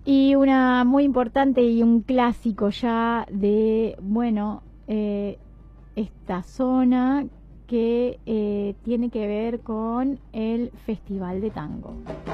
Y una muy importante y un clásico ya de, bueno, esta zona que tiene que ver con el Festival de Tango.